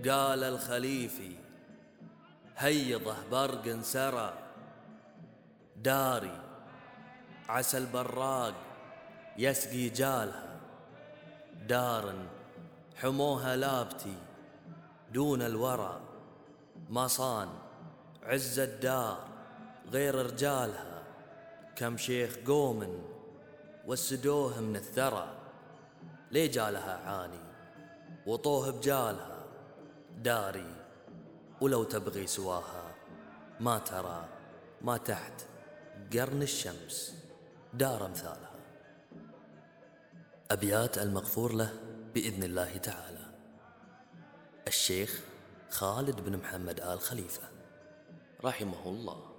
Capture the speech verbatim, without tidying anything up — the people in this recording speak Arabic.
قال الخليفي هيضه برق سرى داري، عسى البراق يسقي جالها. دار حموها لابتي دون الورى، ما صان عز الدار غير رجالها. كم شيخ قوم وسدوه من الثرى، ليه جالها عاني وطوه بجالها. داري ولو تبغي سواها ما ترى، ما تحت قرن الشمس دار أمثالها. أبيات المغفور له بإذن الله تعالى. الشيخ خالد بن محمد آل خليفة رحمه الله.